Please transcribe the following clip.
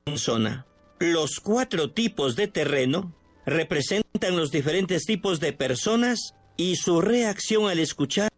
zona. Los 4 tipos de terreno representan los diferentes tipos de personas y su reacción al escuchar